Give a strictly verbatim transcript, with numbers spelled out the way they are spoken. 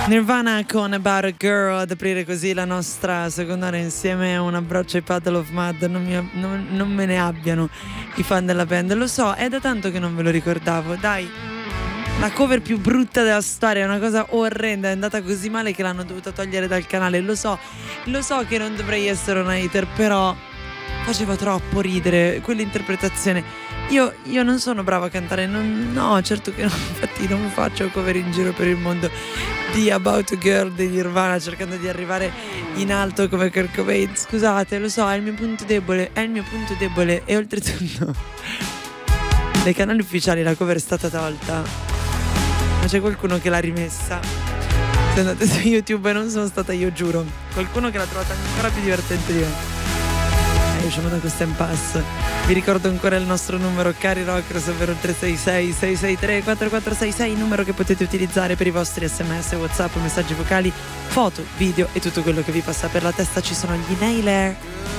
Nirvana con About a Girl ad aprire così la nostra seconda ora insieme a un abbraccio ai Puddle of Mud. Non, mi, non, non me ne abbiano i fan della band, lo so, è da tanto che non ve lo ricordavo. Dai, la cover più brutta della storia, è una cosa orrenda, è andata così male che l'hanno dovuta togliere dal canale. Lo so, lo so che non dovrei essere un hater, però faceva troppo ridere quell'interpretazione. Io, io non sono brava a cantare, non, no, certo che no, infatti non faccio cover in giro per il mondo di About a Girl di Nirvana cercando di arrivare in alto come Kurt Cobain. Scusate, lo so, è il mio punto debole, è il mio punto debole e oltretutto dai canali ufficiali la cover è stata tolta, ma c'è qualcuno che l'ha rimessa. Se andate su YouTube non sono stata io, giuro, qualcuno che l'ha trovata ancora più divertente di me. E usciamo da questo impasse. Vi ricordo ancora il nostro numero, cari rockers, ovvero il tre sei sei sei sei tre quattro quattro sei sei, numero che potete utilizzare per i vostri sms, whatsapp, messaggi vocali, foto, video e tutto quello che vi passa per la testa. Ci sono gli Nail Air.